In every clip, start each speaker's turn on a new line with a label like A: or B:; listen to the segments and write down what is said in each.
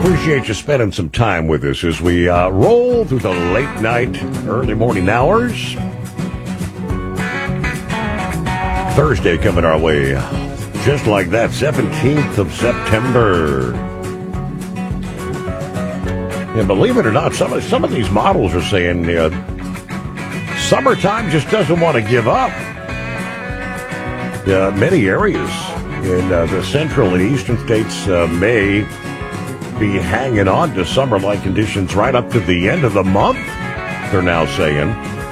A: Appreciate you spending some time with us as we roll through the late night, early morning hours. Thursday coming our way. Just like that, 17th of September. And believe it or not, some of these models are saying summertime just doesn't want to give up. Many areas in the central and eastern states may be hanging on to summer-like conditions right up to the end of the month, they're now saying.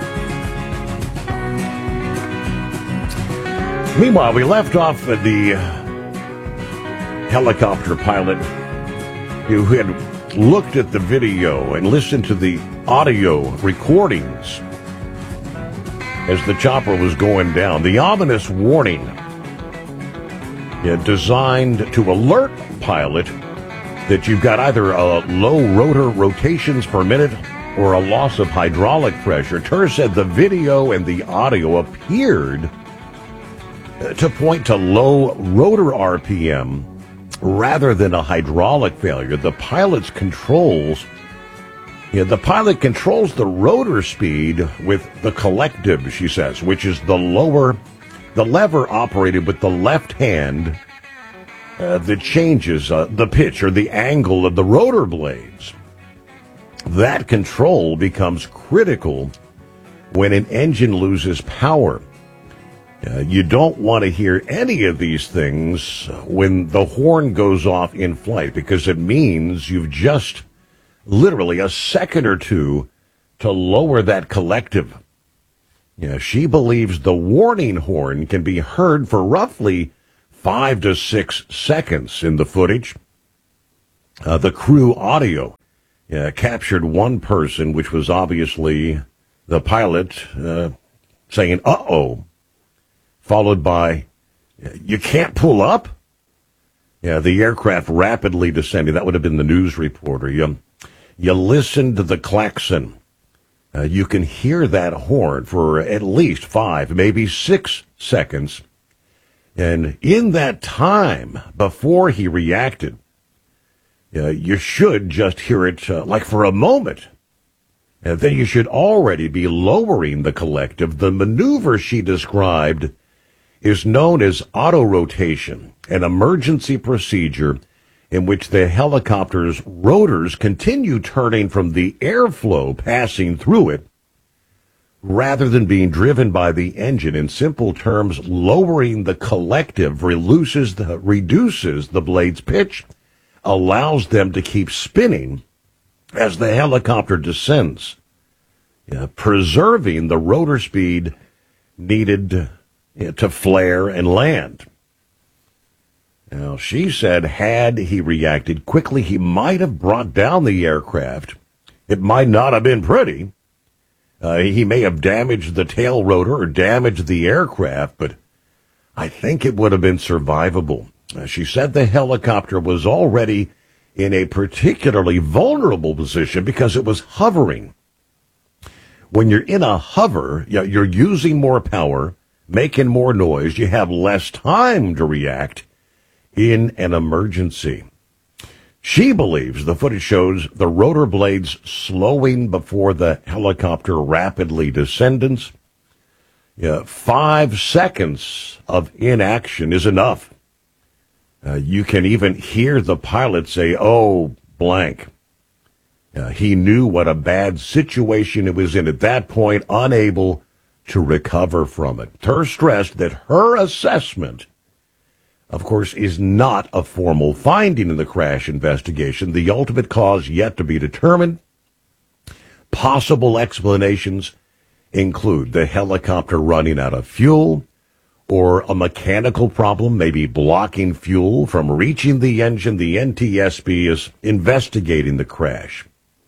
A: Meanwhile, we left off at the helicopter pilot who had looked at the video and listened to the audio recordings as the chopper was going down. The ominous warning designed to alert pilot that you've got either a low rotor rotations per minute or a loss of hydraulic pressure. Tur said the video and the audio appeared to point to low rotor RPM rather than a hydraulic failure. The pilot controls the rotor speed with the collective, she says, which is the lever operated with the left hand that changes the pitch or the angle of the rotor blades. That control becomes critical when an engine loses power. You don't want to hear any of these things when the horn goes off in flight, because it means you've just literally a second or two to lower that collective. She believes the warning horn can be heard for roughly 5 to 6 seconds in the footage. The crew audio captured one person, which was obviously the pilot, saying, "Uh-oh," followed by, "You can't pull up?" The aircraft rapidly descending. That would have been the news reporter. You listen to the klaxon. You can hear that horn for at least 5, maybe 6 seconds. And in that time, before he reacted, you should just hear it like for a moment. And then you should already be lowering the collective. The maneuver she described is known as auto-rotation, an emergency procedure in which the helicopter's rotors continue turning from the airflow passing through it rather than being driven by the engine. In simple terms, lowering the collective reduces the blade's pitch, allows them to keep spinning as the helicopter descends, preserving the rotor speed needed to flare and land. Now, she said had he reacted quickly, he might have brought down the aircraft. It might not have been pretty. He may have damaged the tail rotor or damaged the aircraft, but I think it would have been survivable. She said the helicopter was already in a particularly vulnerable position because it was hovering. When you're in a hover, you're using more power, making more noise. You have less time to react in an emergency. She believes the footage shows the rotor blades slowing before the helicopter rapidly descends. 5 seconds of inaction is enough. You can even hear the pilot say, "Oh, blank." He knew what a bad situation it was in at that point, unable to recover from it. Tur stressed that her assessment, of course, is not a formal finding in the crash investigation. The ultimate cause yet to be determined. Possible explanations include the helicopter running out of fuel, or a mechanical problem, maybe blocking fuel from reaching the engine. The NTSB is investigating the crash.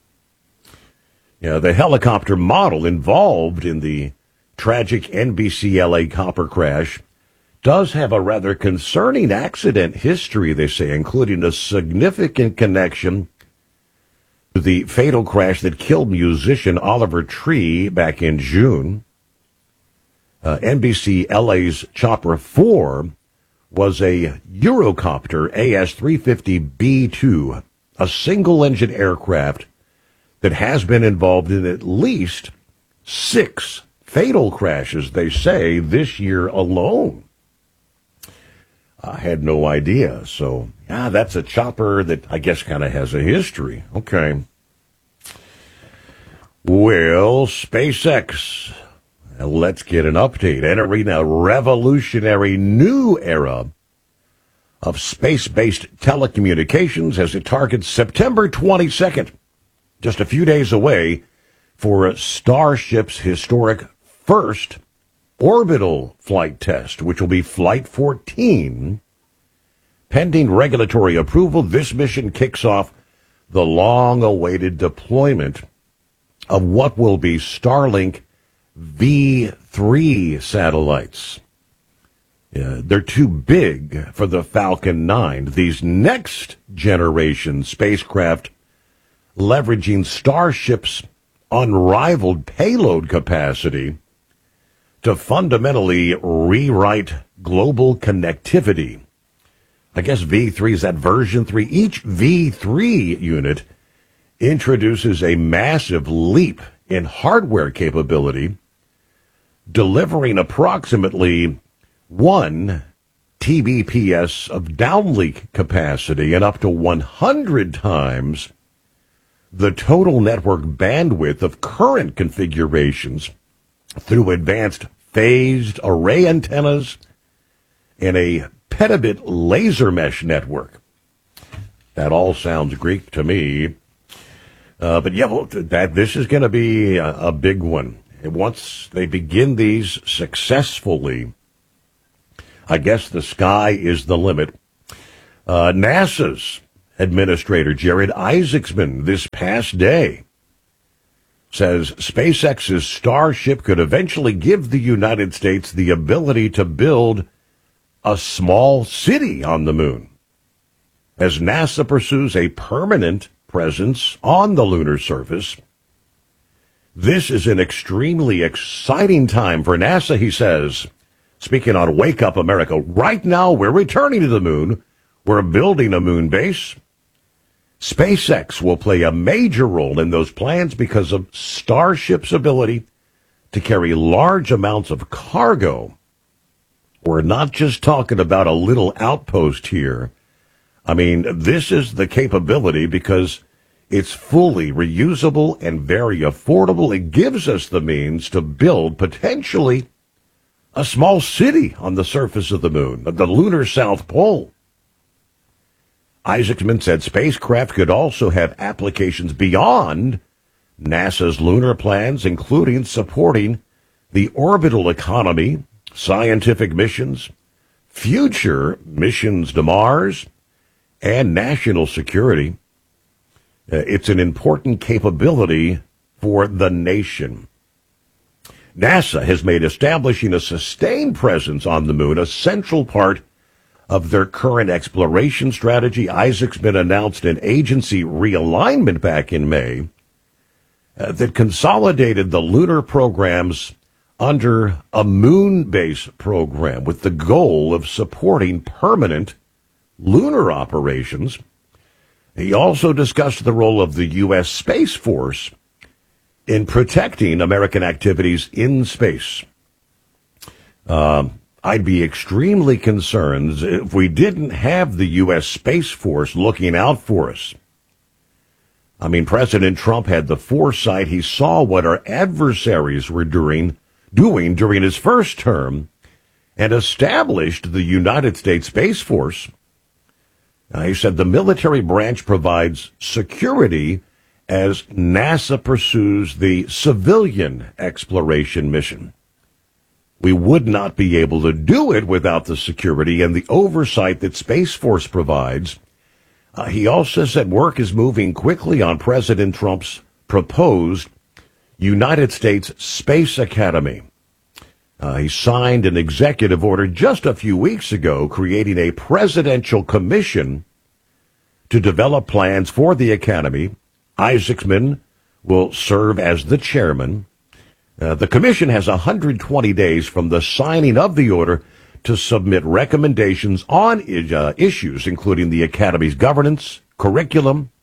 A: The helicopter model involved in the tragic NBC-LA copper crash does have a rather concerning accident history, they say, including a significant connection to the fatal crash that killed musician Oliver Tree back in June. NBC-LA's Chopper 4 was a Eurocopter AS-350B2 a single-engine aircraft that has been involved in at least 6 fatal crashes, they say, this year alone. I had no idea. So, yeah, that's a chopper that I guess kind of has a history. Okay. Well, SpaceX, let's get an update. Entering a revolutionary new era of space-based telecommunications as it targets September 22nd, just a few days away, for Starship's historic first orbital flight test, which will be Flight 14. Pending regulatory approval, this mission kicks off the long-awaited deployment of what will be Starlink V3 satellites. They're too big for the Falcon 9. These next-generation spacecraft leveraging Starship's unrivaled payload capacity to fundamentally rewrite global connectivity. I guess V3 is that version 3. Each V3 unit introduces a massive leap in hardware capability, delivering approximately 1 Tbps of downlink capacity and up to 100 times the total network bandwidth of current configurations through advanced phased array antennas and a petabit laser mesh network. That all sounds Greek to me. But yeah, well, this is going to be a big one. And once they begin these successfully, I guess the sky is the limit. NASA's Administrator Jared Isaacman this past day says SpaceX's Starship could eventually give the United States the ability to build a small city on the moon as NASA pursues a permanent presence on the lunar surface. This is an extremely exciting time for NASA, he says, speaking on Wake Up America. Right now, we're returning to the moon. We're building a moon base. SpaceX will play a major role in those plans because of Starship's ability to carry large amounts of cargo. We're not just talking about a little outpost here. I mean, this is the capability because it's fully reusable and very affordable. It gives us the means to build potentially a small city on the surface of the moon, the lunar South Pole. Isaacman said spacecraft could also have applications beyond NASA's lunar plans, including supporting the orbital economy, scientific missions, future missions to Mars, and national security. It's an important capability for the nation. NASA has made establishing a sustained presence on the moon a central part of their current exploration strategy. Isaacman announced an agency realignment back in May that consolidated the lunar programs under a moon base program with the goal of supporting permanent lunar operations. He also discussed the role of the U.S. Space Force in protecting American activities in space. I'd be extremely concerned if we didn't have the U.S. Space Force looking out for us. I mean, President Trump had the foresight. He saw what our adversaries were doing during his first term and established the United States Space Force. He said the military branch provides security as NASA pursues the civilian exploration mission. We would not be able to do it without the security and the oversight that Space Force provides. He also said work is moving quickly on President Trump's proposed United States Space Academy. He signed an executive order just a few weeks ago creating a presidential commission to develop plans for the academy. Isaacman will serve as the chairman. The commission has 120 days from the signing of the order to submit recommendations on issues including the academy's governance, curriculum,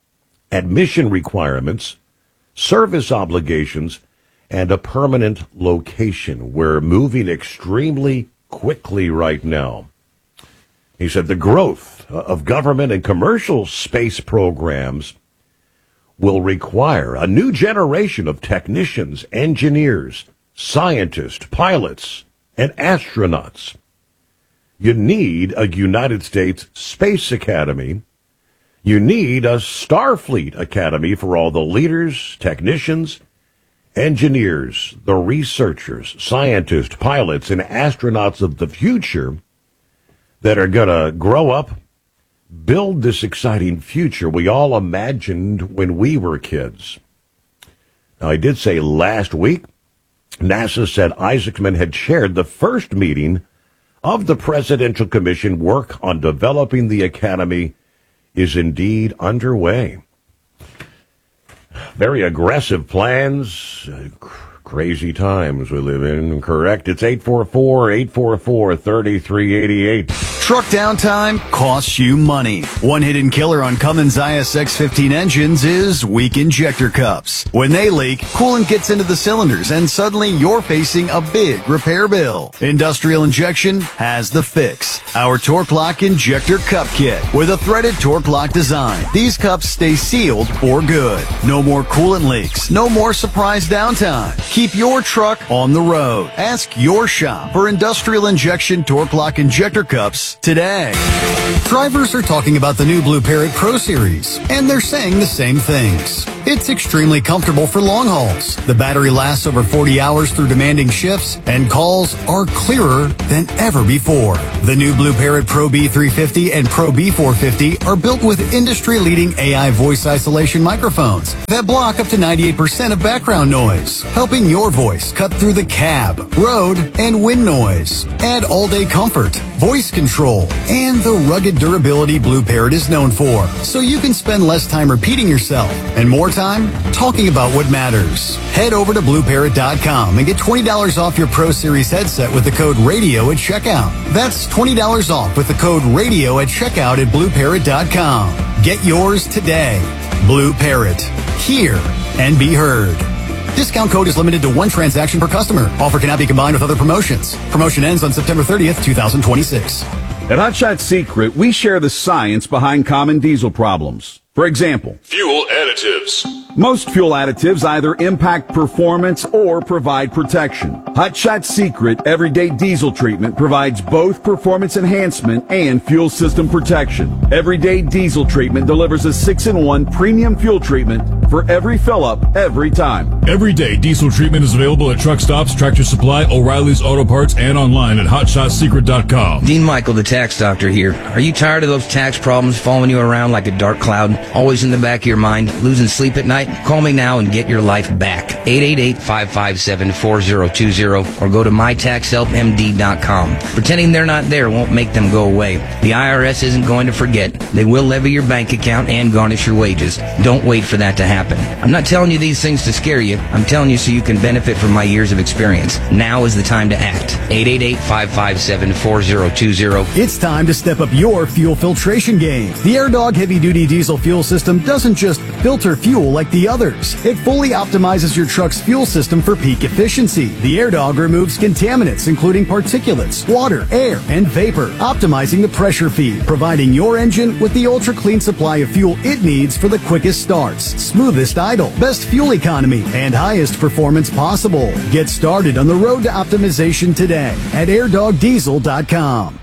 A: admission requirements, service obligations, and a permanent location. We're moving extremely quickly right now. He said the growth of government and commercial space programs will require a new generation of technicians, engineers, scientists, pilots, and astronauts. You need a United States Space Academy. You need a Starfleet Academy for all the leaders, technicians, engineers, the researchers, scientists, pilots, and astronauts of the future that are going to grow up, build this exciting future we all imagined when we were kids. Now, I did say last week, NASA said Isaacman had chaired the first meeting of the Presidential Commission. Work on developing the Academy is indeed underway. Very aggressive plans, crazy times we live in, correct? It's 844-844-3388.
B: Truck downtime costs you money. One hidden killer on Cummins ISX-15 engines is weak injector cups. When they leak, coolant gets into the cylinders and suddenly you're facing a big repair bill. Industrial Injection has the fix. Our Torque Lock Injector Cup Kit with a threaded Torque Lock design. These cups stay sealed for good. No more coolant leaks. No more surprise downtime. Keep your truck on the road. Ask your shop for Industrial Injection Torque Lock Injector Cups today. Drivers are talking about the new Blue Parrot Pro Series, and they're saying the same things. It's extremely comfortable for long hauls. The battery lasts over 40 hours through demanding shifts, and calls are clearer than ever before. The new Blue Parrot Pro B350 and Pro B450 are built with industry-leading AI voice isolation microphones that block up to 98% of background noise, helping your voice cut through the cab, road, and wind noise. Add all-day comfort, voice control, and the rugged durability Blue Parrot is known for, so you can spend less time repeating yourself and more time talking about what matters. Head over to BlueParrot.com and get $20 off your Pro Series headset with the code RADIO at checkout. That's $20 off with the code RADIO at checkout at BlueParrot.com. Get yours today. Blue Parrot. Hear and be heard. Discount code is limited to one transaction per customer. Offer cannot be combined with other promotions. Promotion ends on September 30th, 2026.
C: At Hot Shot Secret, we share the science behind common diesel problems. For example,
D: fuel additives.
C: Most fuel additives either impact performance or provide protection. Hot Shot Secret Everyday Diesel Treatment provides both performance enhancement and fuel system protection. Everyday Diesel Treatment delivers a 6-in-1 premium fuel treatment for every fill-up, every time.
D: Everyday Diesel Treatment is available at truck stops, Tractor Supply, O'Reilly's Auto Parts, and online at HotShotSecret.com.
E: Dean Michael, the tax doctor here. Are you tired of those tax problems following you around like a dark cloud? Always in the back of your mind, losing sleep at night? Call me now and get your life back. 888-557-4020 or go to mytaxhelpmd.com. Pretending they're not there won't make them go away. The IRS isn't going to forget. They will levy your bank account and garnish your wages. Don't wait for that to happen. I'm not telling you these things to scare you. I'm telling you so you can benefit from my years of experience. Now is the time to act. 888-557-4020.
B: It's time to step up your fuel filtration game. The AirDog heavy-duty diesel fuel system doesn't just filter fuel like the others. It fully optimizes your truck's fuel system for peak efficiency. The AirDog removes contaminants, including particulates, water, air, and vapor, optimizing the pressure feed, providing your engine with the ultra-clean supply of fuel it needs for the quickest starts, smoothest idle, best fuel economy, and highest performance possible. Get started on the road to optimization today at airdogdiesel.com.